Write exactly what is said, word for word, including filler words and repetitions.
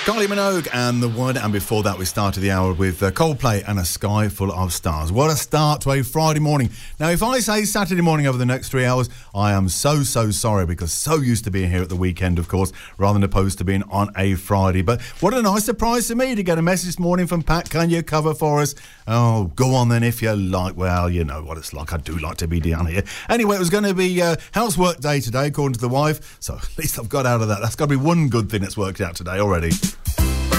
Kylie Minogue and The One, and before that we started the hour with uh, Coldplay and A Sky Full of Stars. What a start to a Friday morning. Now, if I say Saturday morning over the next three hours, I am so, so sorry, because so used to being here at the weekend, of course, rather than opposed to being on a Friday. But what a nice surprise to me to get a message this morning from Pat. Can you cover for us? Oh, go on then if you like. Well, you know what it's like. I do like to be down here. Anyway, it was going to be uh, housework day today, according to the wife, so at least I've got out of that. That's got to be one good thing that's worked out today already.